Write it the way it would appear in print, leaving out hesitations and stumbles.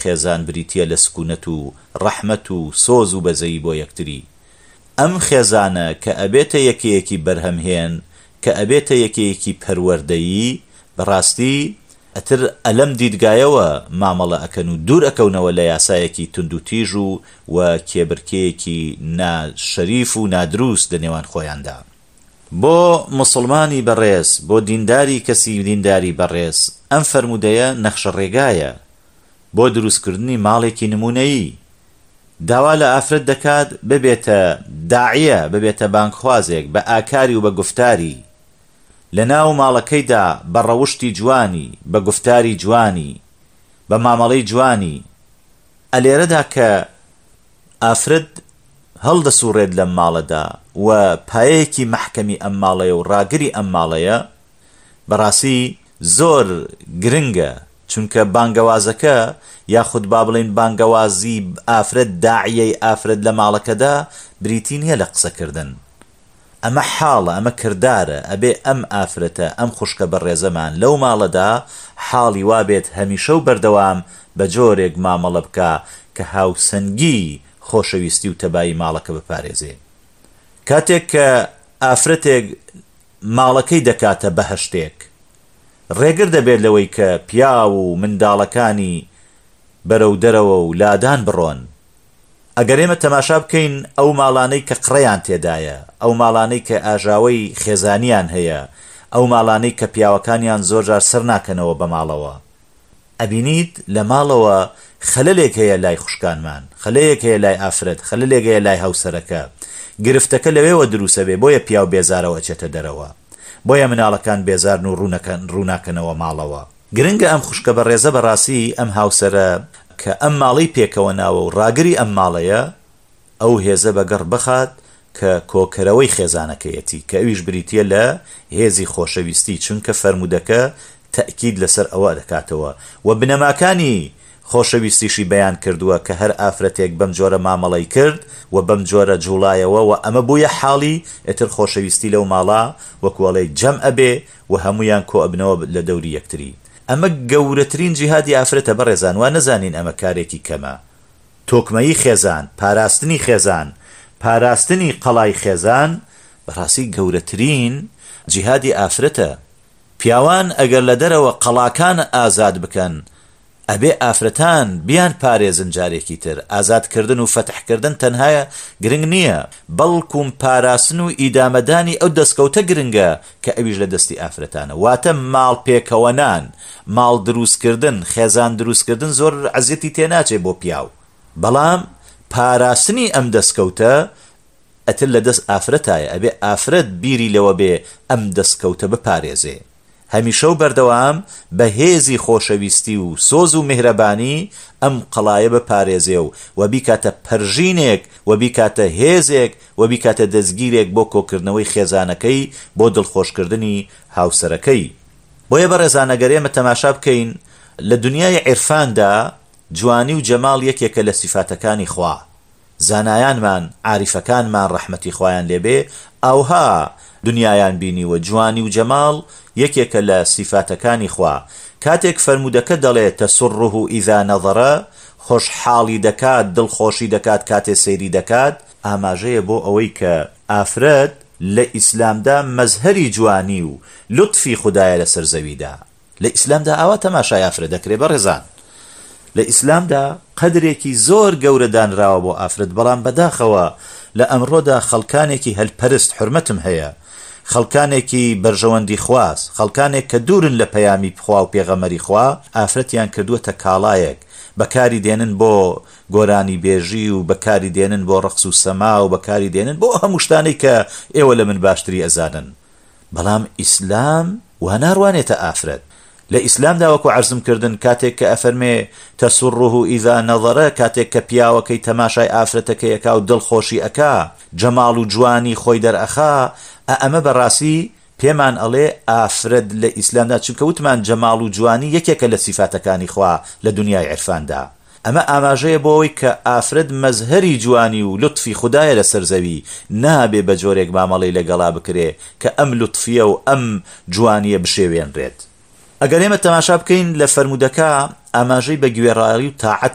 خێزان بریتیە لە سکونەت و ڕەحمەت و سۆز و بەزەیی بۆ یەکتری. ئەم خێزانە کە ئەبێتە یەکەیەکی بەرهەمهێن، کە ئەبێتە یەکەیەکی پەروەردەیی، بەڕاستی ئەتر ئەلەم دیدگایەوە مامەڵە ئەکەن و دوور ئەکەونەوە لە یاسایەکی تند و تیژ و کێبرکەیەکی ناشەریف و نادروست لە نێوان خۆیاندا. بۆ مسلمانی بەڕێز، بۆ دینداری کەسی دینداری بەڕێز، ئەم فەرمودەیە نەخشە ڕێگایە بۆ دروستکردنی ماڵێکی نمونەیی. داوا لە ئافرەت دەکات ببێتە داعیە، ببێتە بانگخوازێک بە ئاکاری و بە گفتاری لە ناو ماڵەکەیدا، بە ڕەوشتی جوانی، بە گفتاری جوانی، بە مامەڵەی جوانی. ئەلێرەدا کە ئافرەت هەڵدەسوڕێت لەم ماڵەدا و پایەیەکی مەحکەمی ئەم ماڵەیە و ڕاگری ئەم ماڵەیە، بەڕاستی زۆر گرنگە، چونکە بانگەوازەکە یاخود با بڵێن بانگەوازی ئافرەت، داعیەی ئافرەت لە ماڵەکەدا بریتی نییە لە قسەکردن. ئەمە حاڵە، ئەمە کردارە. ئەبێ ئەم ئافرەتە، ئەم خوشکە بەڕێزەمان لەو ماڵەدا حاڵی وابێت هەمیشە و بەردەوام بە جۆرێک مامەڵە بکە کە هاوسەنگی خۆشەویستی و تەبایی ماڵەکە بپارێزێ. کاتێک کە ئافرەتێک ماڵەکەی دەکاتە بەهەشتێک، ڕێگر دەبێت لەوەی کە پیا و منداڵەکانی بەرەو دەرەوە و لادان بڕۆن. ئەگەر ئێمە تەماشا بکەین ئەو ماڵانەی کە قڕەیان تێدایە، ئەو ماڵانەی کە ئاژاوەی خێزانیان هەیە، ئەو ماڵانەی کە پیاوەکانیان زۆر جار سەر ناکەنەوە بە ماڵەوە، ئەبینیت لە ماڵەوە خەلەلێک هەیە لای خوشکانمان، خەلەیەک هەیە لای ئافرەت، خەلەلێک هەیە لای هاوسەرەکە. گرفتەکە لەوێوە دروسە بێ، بۆیە پیاو بێزارەوە ئەچێتە دەرەوە، بۆیە مناڵەکان بێزارن و ڕووناکەنەوە ماڵەوە. گرنگە ئەم خوشکە بەڕێزە بەڕاستی ئەم هاوسەرە کە ئەم ماڵی پێکەوە ناوە و ڕاگری ئەم ماڵەیە، ئەو هێزە بەگەڕ بخات کە کۆکەرەوەی خێزانەکەیەتی، کە ئەویش بریتیە لە هێزی خۆشەویستی، چونکە فەرمودەکە تەئکید لەسەر ئەوە دەکاتەوە و بنەماکانی خۆشەویستیشی بەیان کردووە کە هەر ئافرەتێک بەم جۆرە مامەڵەی کرد و بەم جۆرە جوڵایەوە و ئەمە بوویە حاڵی ئێتر خۆشەویستی لەو ماڵا وەکوڵەی جەم ئەبێ و هەمویان کۆ ئەبنەوە لە دەوری یەکتری. ئەمە گەورەترین جیهادی ئافرەتە بەڕێزان، وا نەزانین ئەمە کارێکی کەمە. تۆکمەیی خێزان، پاراستنی خێزان، پاراستنی قەڵای خێزان بەڕاستی گەورەترین جیهادی ئافرەتە. پیاوان ئەگەر لە دەرەوە قەڵاکان ئازاد بکەن، ئەبێ ئافرەتان بیان پارێزن جارێکی تر. ئازادکردن و فەتحکردن تەنها گرنگ نییە، بەڵکوم پاراستن و ئیدامەدانی ئەو دەستکەوتە گرنگە کە ئەویش لە دەستی ئافرەتانە. واتە ماڵ پێکەوەنان، ماڵ دروستکردن، خێزان دروستکردن زۆر عەزیەتی تێناچێ بۆ پیاو، بەڵام پاراستنی ئەم دەستکەوتە ئەتر لە دەست ئافرەتایە. ئەبێ ئافرەت بیری لەوە بێ ئەم دەستکەوتە بپارێزێ، هەمیشە و بەردەوام بە هێزی خۆشەویستی و سۆز و میهرەبانی ئەم قەڵایە بپارێزێ و بیکاتە پەرژینێک و بیکاتە هێزێک و بیکاتە دەستگیرێک بۆ کۆکردنەوەی خێزانەکەی، بۆ دڵخۆشکردنی هاوسەرەکەی. بۆیە بەڕێزان ئەگەر ئێمە تەماشا بکەین لە دنیای عیرفاندا جوانی و جەماڵ یەکێکە لە سیفاتەکانی خوا. زانایانمان، عاریفەکانمان ڕەحمەتی خوایان لێبێ ئەوها دنیایان بینی و جوانی و جەماڵ یەکێکە لە سیفاتەکانی خوا. کاتێک فەرمودەکە دەڵێت تەسڕه ئیذا نەظەرە، خۆشحاڵی دەکات، دڵخۆشی دەکات کاتێ سەیری دەکات، ئاماژەیە بۆ ئەوەی کە ئافرەت لە ئیسلامدا مەزهەری جوانی و لوتفی خودایە لەسەر زەویدا. لە ئیسلامدا ئاوا تەماشای ئافرەت دەکرێ بەڕێزان. لە ئیسلامدا قەدرێکی زۆر گەورە دانراوە بۆ ئافرەت، بەڵام بەداخەوە لە ئەمڕۆدا خەڵکانێکی هەلپەرست حورمەتم هەیە، خەڵکانێکی بەرژەوەندی خواست، خەڵکانێک کە دوورن لە پەیامی خوا و پێغەمەری خوا، ئافرەتیان کردووەتە کاڵایەک، بەکاری دێنن بۆ گۆرانی بێژی و بەکاری دێنن بۆ ڕقس و سەما و بەکاری دێنن بۆ هەموو شتانەی کە ئێوە لە من باشتری ئەزانن. بەڵام ئیسلام وا ناڕوانێتە ئافرەت. لە ئیسلامدا وەکو عەرزم کردن کاتێک کە ئەفەرمێ تەسڕه ئیذا نەظەرە، کاتێک کە پیاوەکەی تەماشای ئافرەتەکەی ئەکا و دڵخۆشی ئەکا، جەماڵ و جوانی خۆی دەرئەخا، ئەمە بەڕاستی پێمان ئەڵێ ئافرەت لە ئیسلامدا، چونکە وتمان جەماڵ و جوانی یەکێکە لە سیفاتەکانی خوا لە دنیای عیرفاندا. ئەمە ئاماژەیە بۆ ئەوەی کە ئافرەت مەزهەری جوانی و لوتفی خودایە لەسەر زەوی، نابێ بە جۆرێک مامەڵەی لەگەڵا بکرێ کە ئەم لوتفیە و ئەم جوانیە بشێوێنرێت. ئەگەر ئێمە تەماشا بکەین لە فەرمودەکە ئاماژەی بە گوێڕایی و تاعەت